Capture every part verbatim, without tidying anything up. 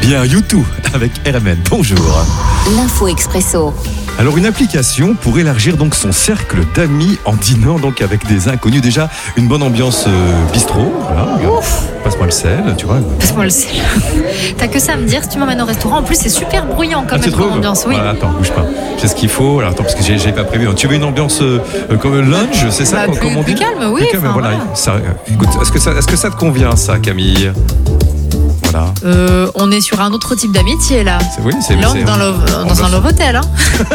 Il y a YouTube avec R M N. Bonjour. L'info expresso. Alors une application pour élargir donc son cercle d'amis en dînant donc avec des inconnus. Déjà une bonne ambiance euh, bistrot. Voilà, Ouf. Passe-moi le sel, tu vois. Passe-moi le sel. T'as que ça à me dire si tu m'emmènes au restaurant. En plus c'est super bruyant quand Ah, même comme ambiance. Oui. Voilà, attends, bouge pas. J'ai ce qu'il faut. Alors attends parce que j'ai, j'ai pas prévu. Tu veux une ambiance euh, comme lunch, c'est ça Bah, comme, plus, comme on dit. plus calme, oui. Plus calme, enfin, voilà. voilà. Ça, euh, écoute, est-ce que ça, est-ce que ça te convient ça, Camille? Voilà. Euh, on est sur un autre type d'amitié là. C'est, oui, c'est, Là on c'est- est dans, le, on dans va- un love hotel. Hein.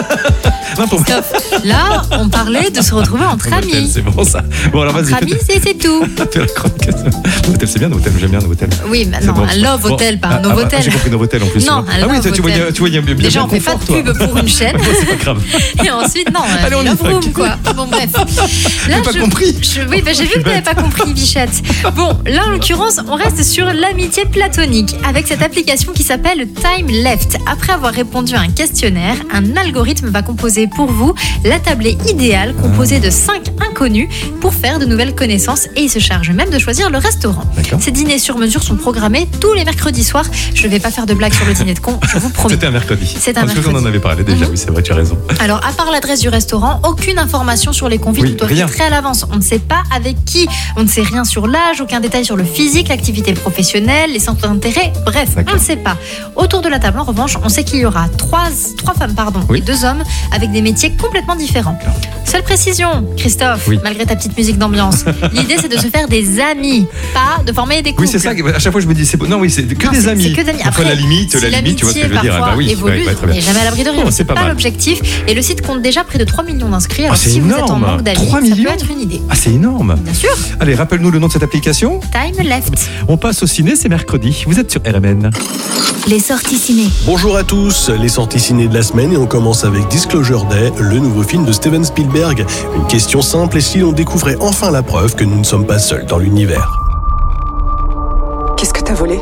Non, pour- Christophe, là on parlait de se retrouver entre Hôtel, amis. c'est bon ça. Bon alors vas-y. Entre amis, c'est, c'est tout. Fais la chronique. L'hôtel, c'est bien, l'hôtel, j'aime bien l'hôtel. Oui, mais C'est non, bon. un love Bon. hotel, pas Ah, un ah, Novotel. ah, j'ai compris Novotel en plus. Non, c'est un bon. Ah oui, love tu voyais, hotel. tu voyais bien, bien Déjà, on bien fait pas de confort, pub toi. pour une chaîne. Bon, c'est pas grave. Et ensuite, non, Allez, on y love va. room, quoi. Bon, bref. Là, T'as pas je- compris. je- Oui, bah, j'ai vu que t'avais pas compris, Bichette. Bon, là, en l'occurrence, on reste sur l'amitié platonique avec cette application qui s'appelle Time Left. Après avoir répondu à un questionnaire, un algorithme va composer pour vous la tablée idéale composée de cinq inconnus pour faire de nouvelles connaissances et il se charge même de choisir le restaurant. D'accord. Ces dîners sur mesure sont programmés tous les mercredis soirs. Je vais pas faire de blagues sur le dîner de con, je vous promets. C'était un mercredi. C'est un Parce que on en mercredi. avait parlé déjà, Mhm. oui, c'est vrai, tu as raison. Alors, à part l'adresse du restaurant, aucune information sur les convives Oui, ne doit rien. filtrer à l'avance. On ne sait pas avec qui, on ne sait rien sur l'âge, aucun détail sur le physique, l'activité professionnelle, les centres d'intérêt, bref, D'accord. on ne sait pas. Autour de la table, en revanche, on sait qu'il y aura trois, trois femmes pardon, Oui. et deux hommes avec des métiers complètement différents. D'accord. Seule précision, Christophe, Oui. malgré ta petite musique d'ambiance, l'idée c'est de se faire des amis, pas de former des couples. Oui, c'est ça. À chaque fois, je me dis, c'est non, oui, c'est que Non, des c'est- amis. c'est que des amis. Enfin, Après, la limite, si la limite, tu vois ce que je veux l'amitié, dire. Ah bah parfois, oui, évolue, ouais, ouais, très on bien. n'est jamais à l'abri de rien. Oh, C'est c'est pas pas, mal. l'objectif. Et le site compte déjà près de trois millions d'inscrits. Alors Ah, c'est si vous êtes en énorme. manque d'amis, trois ça millions peut être une idée. Ah, c'est énorme. Bien sûr, Allez, rappelle-nous le nom de cette application. Time Left. On passe au ciné, c'est mercredi. Vous êtes sur R M N. Les sorties ciné. Bonjour à tous, les sorties ciné de la semaine et on commence avec Disclosure Day, le nouveau film de Steven Spielberg. Une question simple, et si l'on découvrait enfin la preuve que nous ne sommes pas seuls dans l'univers? Qu'est-ce que t'as volé?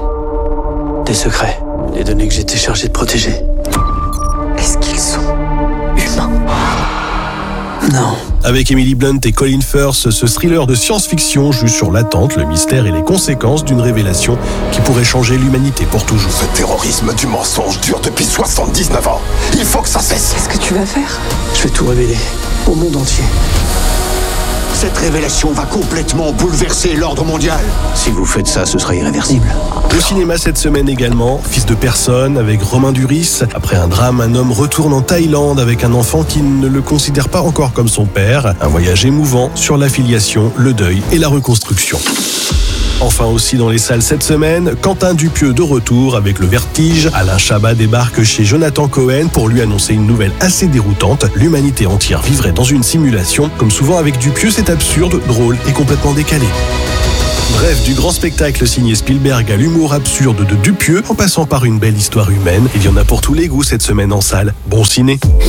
Des secrets, les données que j'étais chargé de protéger. Est-ce qu'ils sont humains? Non. Avec Emily Blunt et Colin Firth, ce thriller de science-fiction joue sur l'attente, le mystère et les conséquences d'une révélation qui pourrait changer l'humanité pour toujours. Ce terrorisme du mensonge dure depuis soixante-dix-neuf ans. Il faut que ça cesse. Qu'est-ce que tu vas faire? Je vais tout révéler au monde entier. Cette révélation va complètement bouleverser l'ordre mondial. Si vous faites ça, ce sera irréversible. Au cinéma cette semaine également, Fils de personne avec Romain Duris. Après un drame, un homme retourne en Thaïlande avec un enfant qui ne le considère pas encore comme son père. Un voyage émouvant sur la filiation, le deuil et la reconstruction. Enfin aussi dans les salles cette semaine, Quentin Dupieux de retour avec Le Vertige. Alain Chabat débarque chez Jonathan Cohen pour lui annoncer une nouvelle assez déroutante. L'humanité entière vivrait dans une simulation. Comme souvent avec Dupieux, c'est absurde, drôle et complètement décalé. Bref, du grand spectacle signé Spielberg à l'humour absurde de Dupieux, en passant par une belle histoire humaine. Il y en a pour tous les goûts cette semaine en salle. Bon ciné!